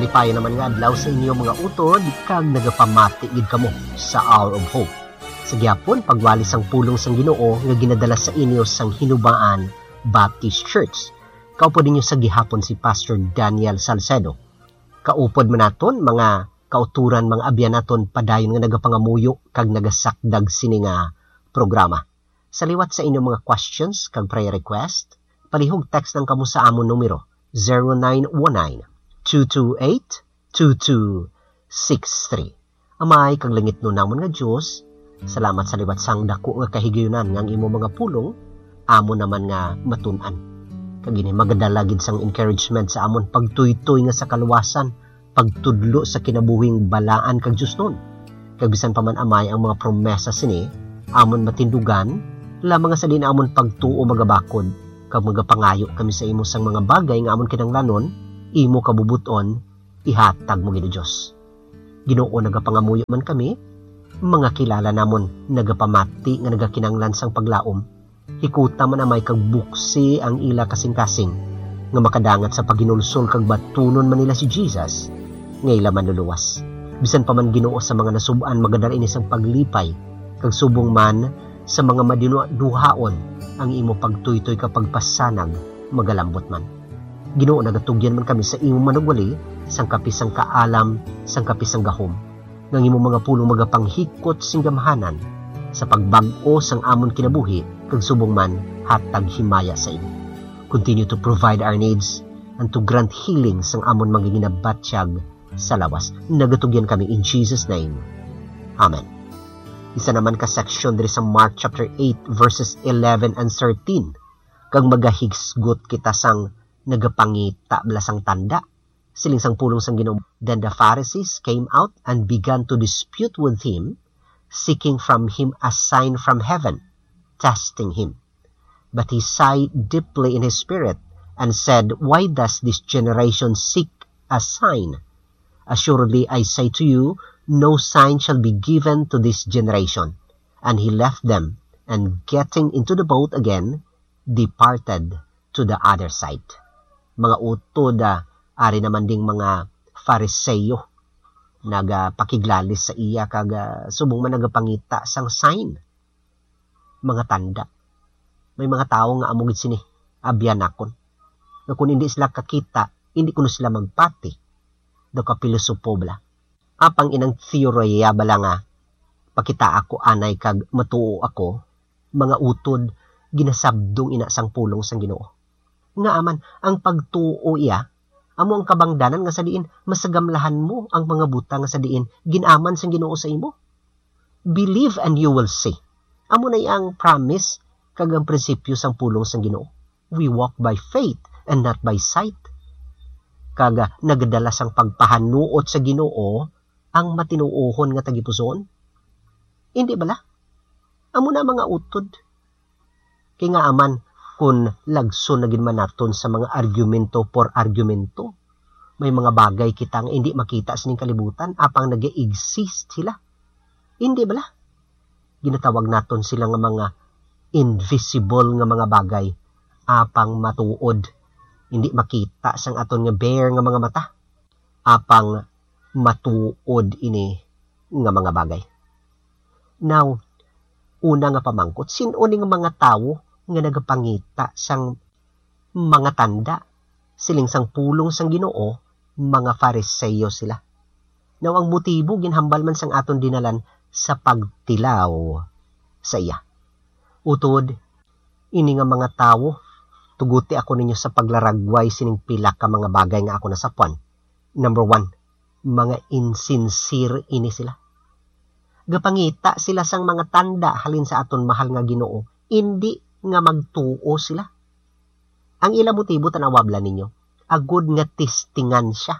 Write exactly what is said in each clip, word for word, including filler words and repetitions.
malipayon naman nga adlaw sa inyo mga utod kag nagapamati gid kamo sa Hour of Hope. Sa gyapon pagwali sang pulong sang Ginoo nga ginadala sa inyo sang Hinubaan Baptist Church. Kaupo ninyo sa gihapon si Pastor Daniel Salcedo. Kaupod man naton mga kauturan mga abyan naton padayon nga nagapangamuyo kag nagasakdag sini nga programa. Sa liwat sa inyong mga questions kag prayer request, palihog text ng kamo sa amon numero zero nine one nine two two eight two two six three. Amay kag langit no namon nga Dios, salamat sa liwat sang dako nga kahigayunan nga imo mga pulong, amo naman nga matun-an. Kag ini magadala gid sang encouragement sa amon pagtuytoy nga sa kaluwasan, pagtudlo sa kinabuhing balaan kag Dios nun. Kag bisan pa man amay ang mga promesa sini, amon matindugan, lamang nga sa din amon pagtuo magabakod, kag magapangayo kami sa imo sang mga bagay nga amon kinahanglanon, imo kabubuton, ihatag mo gid Dios. Ginoo nagapangamuyo man kami, mga kilala namon nagapamati nga nagakinanglan sang paglaom. Hikuta man amay kag buksi ang ila kasing-kasing nga makadangat sa paginulsol kag batunon man nila si Jesus nga ila manluluwas. Bisan pa man Ginoo sa mga nasub-an magadala ini sang paglipay kag subong man sa mga madinuhaon ang imo pagtuytoy kapag pasanag magalambot man. Ginoo nagatugyan man kami sa imo manugwali sang kapisang kaalam sang kapisang gahom ng imo mga pulong magapanghikot sing gamahanan sa pagbag-o sang amon kinabuhi kag subong man hatag himaya sa imo. Continue to provide our needs and to grant healing sang amon mga ginabatsyag sa lawas. Nagatugyan kami in Jesus name. Amen. Isa naman ka section diri sa Mark chapter eight verses eleven and thirteen. Kag magahigsgot kita sang nagapangita blasang tanda. Siling sang pulong sang Ginoo. Then the Pharisees came out and began to dispute with him, seeking from him a sign from heaven, testing him. But he sighed deeply in his spirit and said, Why does this generation seek a sign? Assuredly I say to you, no sign shall be given to this generation. And he left them, and getting into the boat again, departed to the other side. Mga utod, uh, ari naman ding mga Fariseyo, nagapakiglalis sa iya, kag uh, subong man nagapangita sang sign. Mga tanda. May mga tao nga amugid sini, abyanakon. Na kung hindi sila kakita, hindi kuno sila magpati. Do ka pilosopo bala. Apang inang theoria bala nga, pakita ako anay kag matuo ako, mga utod, ginasabdong ina sang pulong sang Ginoo. Nga aman, ang pagtuo iya, amo ang kabangdanan nga sa diin, masagamlahan mo ang mga buta nga sa diin, ginaman sang Ginoo sa imo. Believe and you will see. Amo na iyang promise kag ang prinsipyo sang pulong sang Ginoo. We walk by faith and not by sight. Kaga nagadala sang pagpahanuot sa Ginoo ang matinuohon nga tagipuson. Hindi bala? Amo na mga utod. Kay nga aman kung lagso na gid man naton sa mga argumento por argumento, may mga bagay kita nga hindi makita sa ning kalibutan apang nag-exist sila. Hindi bala? Ginatawag naton sila nga mga invisible nga mga bagay apang matuod, hindi makita sang aton nga bare nga mga mata, apang matuod ini nga mga bagay. Now, una nga pamangkot, sino ni nga mga tawo nga nagapangita sang mga tanda, siling sang pulong sang Ginoo, mga Fariseyo sila. Now, ang motibo ginhambal man sang aton dinalan sa pagtilaw sa iya. Utod, ini nga mga tawo, tuguti ako ninyo sa paglaragway sining pila ka mga bagay nga ako nasapuan. Number one, mga insincere ini sila. Gapangita sila sang mga tanda halin sa aton mahal nga Ginoo, hindi nga magtuo sila. Ang ila motibo tanawabla ninyo, agud nga testingan siya.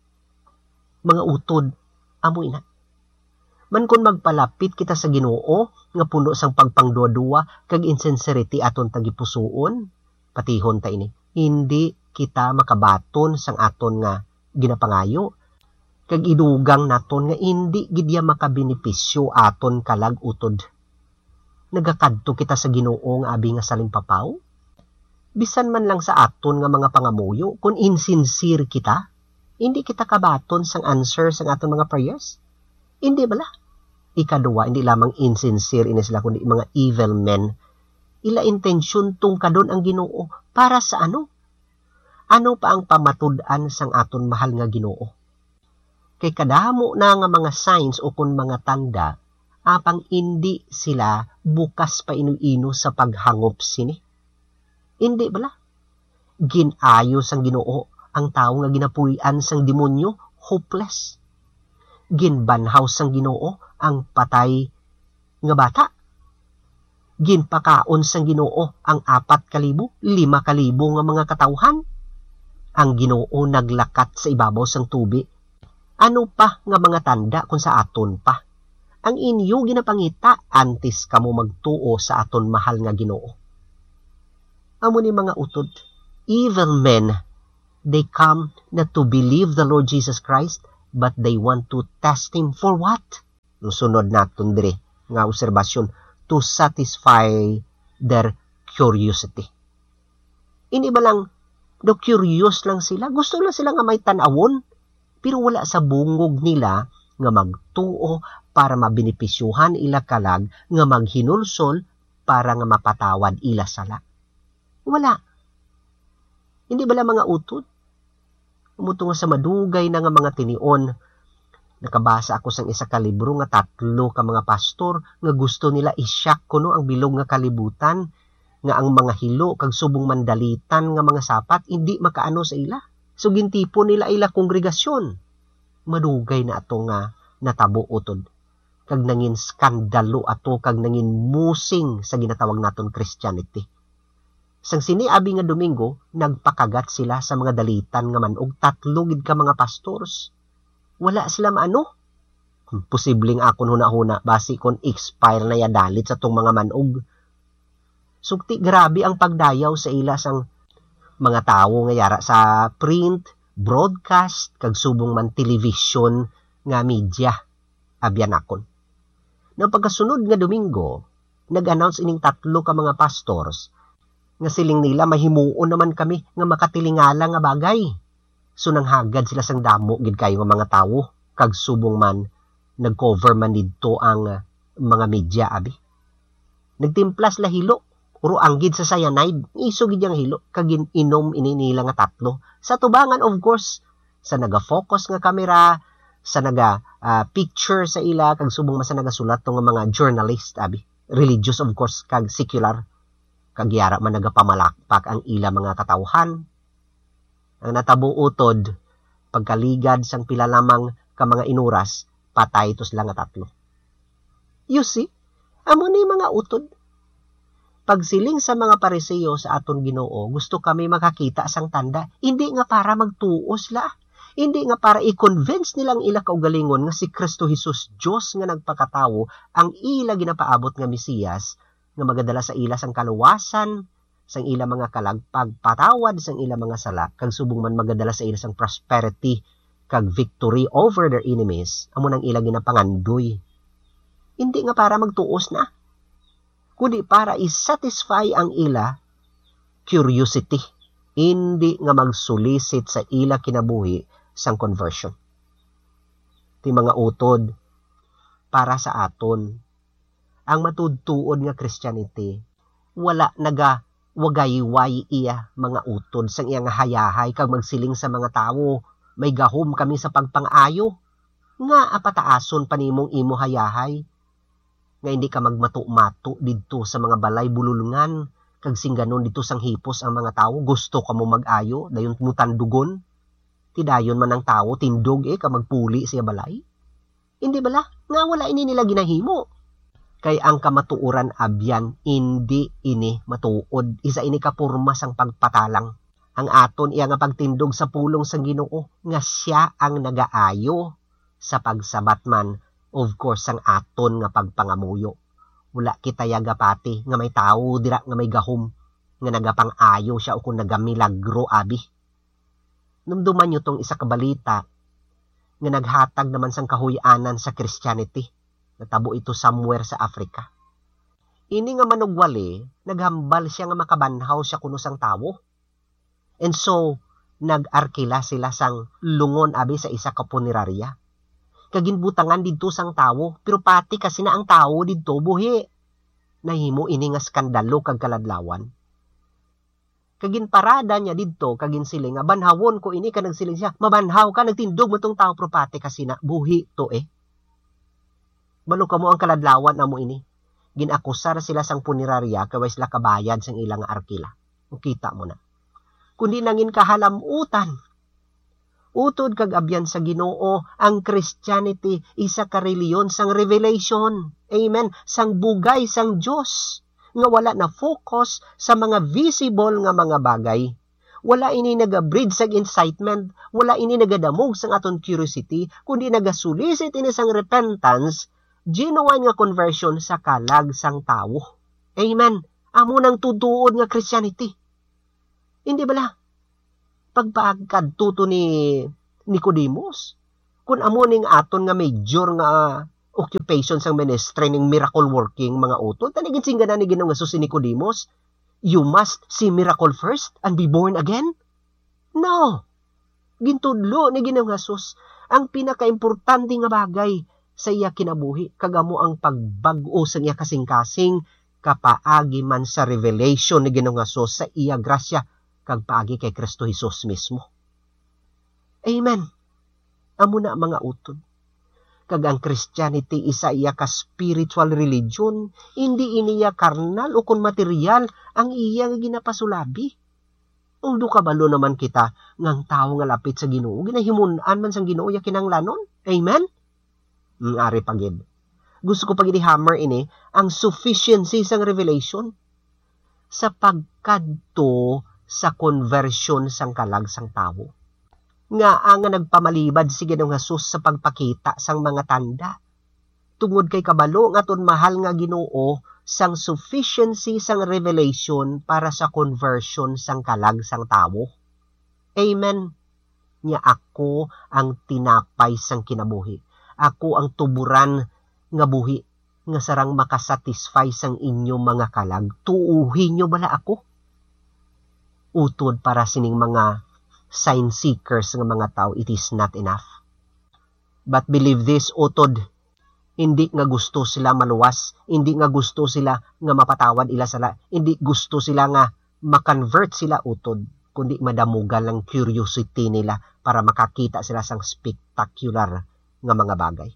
Mga utod, amo ina. Man kun magpalapit kita sa Ginoo nga puno sang pagpangduwa-duwa kag insincerity aton tagipusoon, patihon ta ini, hindi kita makabaton sang aton nga ginapangayo kag idugang naton nga hindi gidya makabenepisyo aton kalag utod. Nagakadto kita sa Ginoo nga abi nga salimpapaw? Bisan man lang sa aton nga mga pangamuyo, kung insincere kita, Hindi kita kabaton sang answer sang aton mga prayers? Hindi bala? Ikaduwa, hindi lamang insincere ini sila, kundi mga evil men. Ila intensyon tung kadon ang Ginoo para sa ano? Ano pa ang pamatud-an sang aton mahal nga Ginoo? Kay kadamo na nga mga signs o kun mga tanda, apang hindi sila bukas pa inu-ino sa paghangop sini. Hindi bala? Ginayo sang Ginoo ang tao nga ginapuy-an sang demonyo, hopeless. Ginbanhaw sang Ginoo ang patay nga bata. Ginpakaon sang Ginoo ang apat kalibo, lima kalibo nga mga katawhan. Ang Ginoo naglakat sa ibabaw sang tubig. Ano pa nga mga tanda kung sa aton pa? Ang inyo ginapangita antes kamo magtuo sa aton mahal nga Ginoo. Amo ni mga utod, evil men, they come not to believe the Lord Jesus Christ, but they want to test Him for what? Sunod naton dire nga obserbasyon, to satisfy their curiosity. Ini ba lang, do curious lang sila? Gusto lang sila nga may tanawon, pero wala sa bungog nila nga magtuo para mabinipisyuhan ila kalag, nga maghinulsol para nga mapatawad ila sala. Wala. Hindi ba lang mga utod? Umuto nga sa madugay na nga mga tinion, nakabasa ako sang isa ka libro nga tatlo ka mga pastor nga gusto nila isyak kuno ang bilog nga kalibutan, nga ang mga hilo kag subong mandalitan nga mga sapat hindi makaano sa ila. So gintipo nila ila kongregasyon. Madugay na ato nga natabo utod. Kag nangin skandalo ato kag nangin musing sa ginatawag naton Christianity. Sang siniabi nga Domingo, nagpakagat sila sa mga dalitan nga manog, tatlo gid ka mga pastors. Wala sila maano. Posibleng ako huna-huna basi kon expire na ya dalit sa tong mga manog. Sugti grabe ang pagdayaw sa ila sang mga tawo nga yara sa print, broadcast, kag subong man television nga media. Abyan akon. Nang pagkasunod nga Domingo, nag-announce ining tatlo ka mga pastors nga siling nila mahimuon naman kami nga makatilingala nga bagay. So nanghagad sila sang damo gid kayo nga mga tawo, kag subong man nag-cover man didto ang uh, mga media abi. Nagtimplas la hilo, uro anggid sa cyanide, iso gid yang hilo kag inom ini nila nga tatlo. Sa tubangan of course, sa naga-focus nga kamera, sa naga uh, picture sa ila kag subong man sa nagasulat tong mga journalist abi. Religious of course kag secular. Kagyara man nagapamalakpak ang ila mga katawhan. Ang natabo utod, pagkaligad sang pila lamang ka mga inuras, patay tos lang nga tatlo. You see, amo ni mga utod. Pagsiling sa mga Pariseo sa aton Ginoo, gusto kami makakita sang tanda, hindi nga para magtuos la, hindi nga para i-convince nilang ila kaugalingon nga si Kristo Jesus, Diyos nga nagpakatawo, ang ila ginapaabot nga Mesiyas, nga magadala sa ila sang kaluwasan, sang ila mga kalagpag, patawad sang ila mga sala, kag subong man magadala sa ila sang prosperity, kag victory over their enemies, amo nang ila ginapangandoy. Hindi nga para magtuos na, kundi para i-satisfy ang ila curiosity, hindi nga magsulisit sa ila kinabuhi sang conversion. Ti mga utod, para sa aton, ang matudtuod nga Christianity, wala naga wagayway iya mga utod sang iya nga hayahay kag magsiling sa mga tawo, may gahom kami sa pagpang-ayo, nga apataason panimong imo hayahay, nga hindi ka magmato-mato didto sa mga balay bululungan, kag singganon dito sang hipos ang mga tawo, gusto ka mo mag-ayo, dayon mo tandugon, tidayon man ang tawo, tindog eh, ka magpuli siya balay. Hindi bala, nga wala ini nila ginahimo. Kay ang kamatuuran abyan, hindi ini matuod. Isa ini kapurma sang pagpatalang. Ang aton iya nga pagtindog sa pulong sang Ginoo, nga siya ang nagaayo sa pagsabat man, of course, sang aton nga pagpangamuyo. Wala kita yagapati nga may tao dira nga may gahom, nga nagapang-ayo siya o kung nagamilagro abi. Numduman nyo tong isa kabalita, nga naghatag naman sang kahuyanan sa Christianity. Natabo ito somewhere sa Africa. Ini nga manugwali, naghambal siya nga makabanhaw siya kuno sang tawo. And so, nag-arkila sila sang lungon abi sa isa ka punerarya. Kaginbutangan didto sang tawo, pero pati kasi na ang tawo didto buhi. Nahimo ini nga skandalo kag kaladlawan. Kaginparada niya didto kagin siling nga banhawon ko ini ka nagsiling siya. Mabanhaw ka nagtindog mo tong tawo, pero pati kasi na buhi to eh. Balo ka mo ang kaladlawan na mo ini. Ginakusar sila sang punerarya kaway sila kabayad sang ilang arkila. Kita mo na. Kundi nangin kahalamutan. Utod kag abyan sa Ginoo, ang Christianity isa ka reliyon sang revelation. Amen. Sang bugay sang Dios nga wala na focus sa mga visible nga mga bagay. Wala ini naga-breed sang incitement, wala ini nagadamog sang aton curiosity, kundi nagasulisit ini sang repentance, genuine nga conversion sa kalag sang tawo. Amen. Amo nang tutuod nga Christianity. Hindi bala? Pagpagkadtuto ni Nicodemus, kung amo ning aton nga major nga occupation sang ministry ning miracle working mga utod, tanigin singgana ni Ginoong Hesus si Nicodemus, you must see miracle first and be born again? No. Gintudlo ni Ginoong Hesus, ang pinakaimportante nga bagay sa iya kinabuhi, kagamo ang pagbag-o sa iya kasing-kasing, kapaagi man sa revelation ni Ginoong Hesus sa iya grasya, kag paagi kay Kristo Hesus mismo. Amen. Amo na mga utod. Kag ang Christianity isa iya ka spiritual religion, hindi iniya karnal o kun material ang iya nga ginapasulabi. Undo kabalo naman kita ngang tao nga lapit sa Ginoo, ginahimun-an man sang Ginoo ya kinanglanon. Amen. Mm, ari pagid. Gusto ko pagid i-hammer ini ang sufficiency sang revelation sa pagkadto sa conversion sang kalag sang tawo. Nga ang nagpamalibad si Ginoong Hesus sa pagpakita sang mga tanda. Tungod kay kabalo nga ton mahal nga Ginoo sang sufficiency sang revelation para sa conversion sang kalag sang tawo. Amen. Nya ako ang tinapay sang kinabuhi. Ako ang tuburan nga buhi nga sarang makasatisfy sang inyo mga kalag. Tuuhin nyo bala ako? Utod para sining mga sign seekers ng mga tao, it is not enough. But believe this, utod, hindi nga gusto sila maluwas, hindi nga gusto sila nga mapatawad ila sala, hindi gusto sila nga makonvert sila utod, kundi madamugan lang curiosity nila para makakita sila sang spectacular nga mga bagay.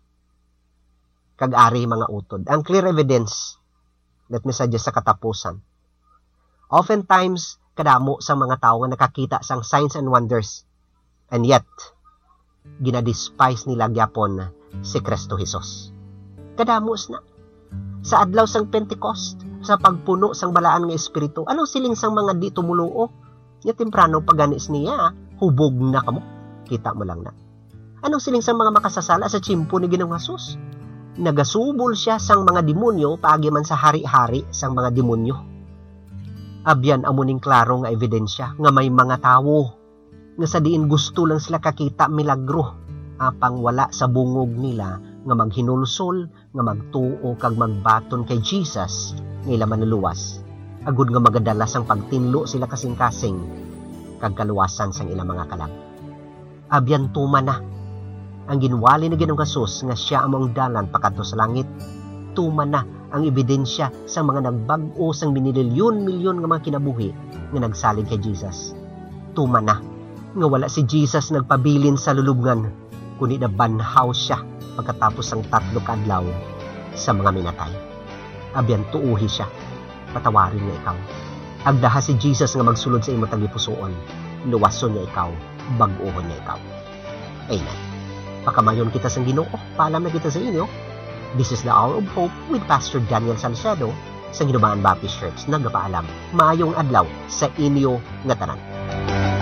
Kag-ari mga utod. Ang clear evidence, let me suggest sa katapusan. Oftentimes, kadamo sa mga tao nga nakakita sang signs and wonders. And yet, ginadespise nila gyapon si Kristo Hesus. Kadamos na. Sa adlaw sang Pentecost, sa pagpuno sang balaan nga espiritu, anong siling sang mga di tumuluo? Nya temprano paganis niya, hubog na kamo. Kita mo lang na. Anong siling sang mga makasasala sa tsimpo ni Ginoong Hesus? Nagasubol siya sang mga demonyo paagi man sa hari-hari sang mga demonyo. Abyan amuning klaro nga ebidensya nga may mga tawo nga sa diin gusto lang sila kakita milagro apang wala sa bungog nila nga maghinulsol, nga magtuo kag magbaton kay Jesus nga ila manuluwas. Agud nga magadala sang pagtinlo sila kasing-kasing kag kaluwasan sang ila mga kalag. Abyan tuman na ang ginwali ni Ginoong Hesus nga siya among dalan pakadto sa langit. Tuman na ang ebidensya sa mga nagbag-o sang minilyon-milyon nga mga kinabuhi nga nagsalig kay Jesus. Tuman na nga wala si Jesus nagpabilin sa lulubngan, kundi nabanhaw siya pagkatapos ang tatlo ka adlaw sa mga minatay. Abyan tuuhi siya, patawarin niya ikaw. Agdaha si Jesus nga magsulod sa imo tagipusoon, luwason niya ikaw, bag-ohon niya ikaw. Amen. Pakamayon kita sa Ginoo, paalam na kita sa inyo. This is the Hour of Hope with Pastor Daniel Salcedo sa Ginubaan Baptist Church. Nagpaalam, maayong adlaw sa inyo nga tanan.